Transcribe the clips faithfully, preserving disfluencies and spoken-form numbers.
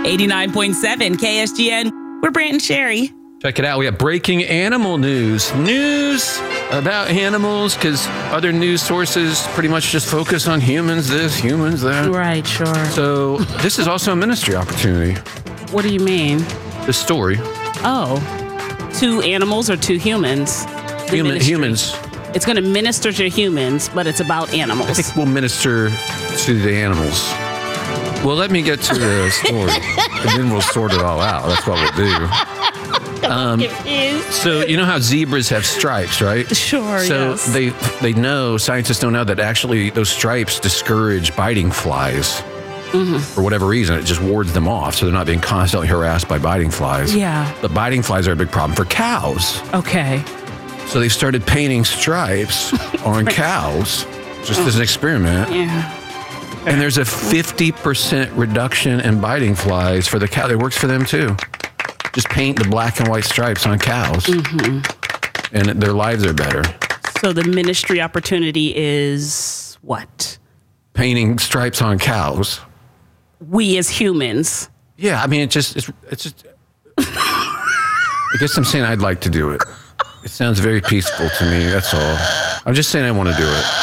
eighty-nine point seven K S G N. We're Brant and Sherry. Check it out. We have breaking animal news. News about animals, because other news sources pretty much just focus on humans this, humans that. Right, sure. So this is also a ministry opportunity. What do you mean? The story. Oh, two animals or two humans? Human, humans. It's going to minister to humans, but it's about animals. I think we'll minister to the animals. Well, let me get to the story, and then we'll sort it all out. That's what we'll do. Um, so you know how zebras have stripes, right? Sure, So yes. they they know, scientists don't know that actually those stripes discourage biting flies. Mm-hmm. For whatever reason, it just wards them off, so they're not being constantly harassed by biting flies. Yeah. But biting flies are a big problem for cows. Okay. So they started painting stripes on cows, just as an experiment. Yeah. And there's a fifty percent reduction in biting flies for the cow. It works for them too. Just paint the black and white stripes on cows, mm-hmm. and their lives are better. So the ministry opportunity is what? Painting stripes on cows. We as humans. Yeah, I mean, it just, it's, it's just, I guess I'm saying I'd like to do it. It sounds very peaceful to me, that's all. I'm just saying I want to do it.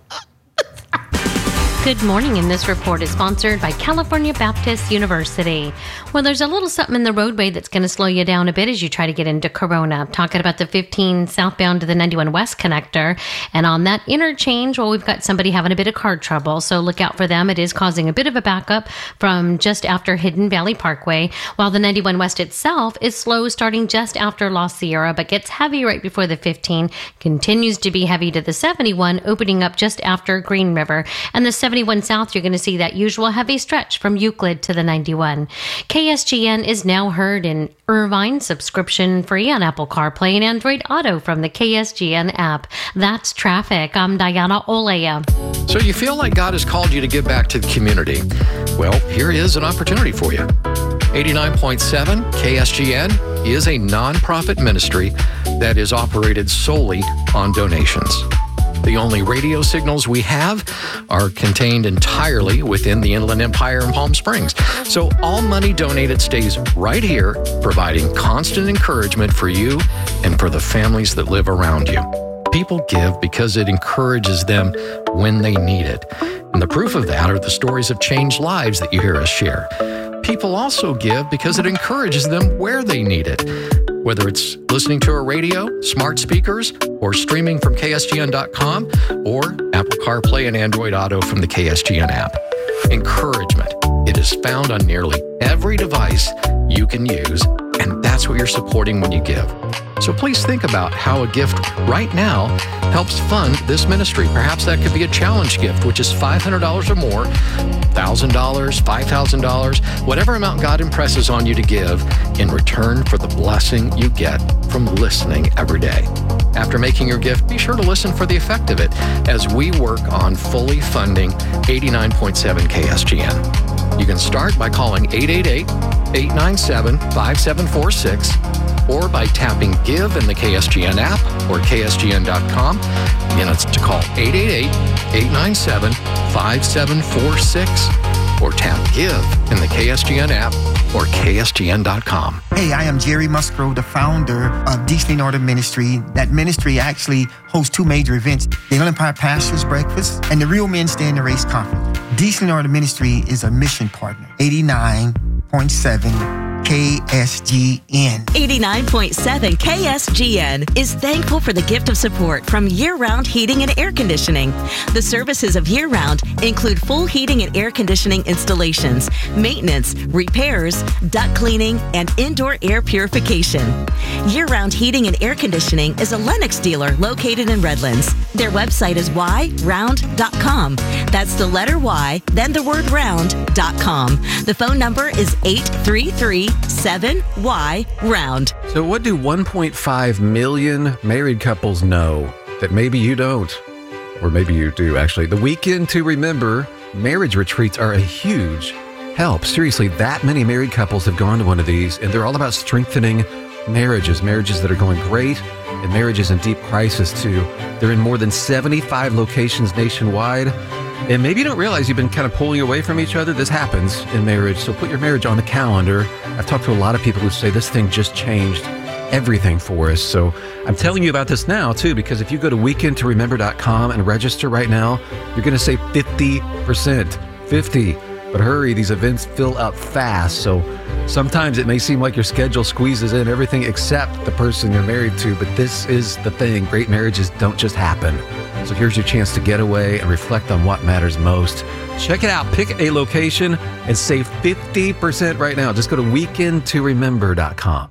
Good morning, and this report is sponsored by California Baptist University. Well, there's a little something in the roadway that's going to slow you down a bit as you try to get into Corona. I'm talking about the fifteen southbound to the ninety-one west connector. And on that interchange, well, we've got somebody having a bit of car trouble, so look out for them. It is causing a bit of a backup from just after Hidden Valley Parkway, while the ninety-one west itself is slow starting just after La Sierra, but gets heavy right before the fifteen, continues to be heavy to the seventy-one, opening up just after Green River, and the seventy-one south, you're going to see that usual heavy stretch from Euclid to the ninety-one. K S G N is now heard in Irvine, subscription free on Apple CarPlay and Android Auto from the K S G N app. That's traffic. I'm Diana Olea. So you feel like God has called you to give back to the community? Well, here is an opportunity for you. eighty-nine point seven K S G N is a nonprofit ministry that is operated solely on donations. The only radio signals we have are contained entirely within the Inland Empire in Palm Springs. So all money donated stays right here, providing constant encouragement for you and for the families that live around you. People give because it encourages them when they need it. And the proof of that are the stories of changed lives that you hear us share. People also give because it encourages them where they need it. Whether it's listening to a radio, smart speakers, or streaming from K S G N dot com, or Apple CarPlay and Android Auto from the K S G N app. Encouragement. It is found on nearly every device you can use, and that's what you're supporting when you give. So please think about how a gift right now helps fund this ministry. Perhaps that could be a challenge gift, which is five hundred dollars or more, one thousand dollars, five thousand dollars, whatever amount God impresses on you to give in return for the blessing you get from listening every day. After making your gift, be sure to listen for the effect of it as we work on fully funding eighty-nine point seven K S G N. You can start by calling eight eight eight, eight nine seven, five seven four six or by tapping Give in the K S G N app or K S G N dot com. Again, it's to call eight eight eight, eight nine seven, five seven four six or tap Give in the K S G N app or K S G N dot com. Hey, I am Jerry Musgrove, the founder of Dealing Order Ministry. That ministry actually hosts two major events, the Inland Empire Pastors Breakfast and the Real Men Stay in the Race Conference. Dealing Order Ministry is a mission partner, eighty-nine point seven K S G N. eighty-nine point seven K S G N is thankful for the gift of support from Year-Round Heating and Air Conditioning. The services of Year-Round include full heating and air conditioning installations, maintenance, repairs, duct cleaning, and indoor air purification. Year-Round Heating and Air Conditioning is a Lennox dealer located in Redlands. Their website is y round dot com. That's the letter Y, then the word round dot com. The phone number is eight three three, seven Y round. So what do one point five million married couples know that maybe you don't? Or maybe you do, actually. The Weekend to Remember marriage retreats are a huge help. Seriously, that many married couples have gone to one of these, and they're all about strengthening marriages, marriages that are going great, and marriages in deep crisis, too. They're in more than seventy-five locations nationwide. And maybe you don't realize you've been kind of pulling away from each other. This happens in marriage, so put your marriage on the calendar. I've talked to a lot of people who say this thing just changed everything for us. So I'm telling you about this now, too, because if you go to weekend to remember dot com and register right now, you're going to save fifty percent. fifty. But hurry, these events fill up fast. So sometimes it may seem like your schedule squeezes in everything except the person you're married to. But this is the thing. Great marriages don't just happen. So here's your chance to get away and reflect on what matters most. Check it out. Pick a location and save fifty percent right now. Just go to weekend to remember dot com.